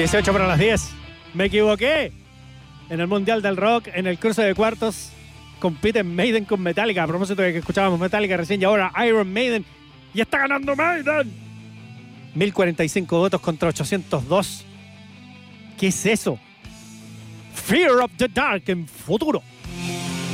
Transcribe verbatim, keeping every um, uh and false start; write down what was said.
dieciocho para las diez. Me equivoqué. En el Mundial del Rock, en el cruce de cuartos, compiten Maiden con Metallica. A propósito de que escuchábamos Metallica recién y ahora Iron Maiden. Y está ganando Maiden. mil cuarenta y cinco votos contra ochocientos dos. ¿Qué es eso? Fear of the Dark en Futuro.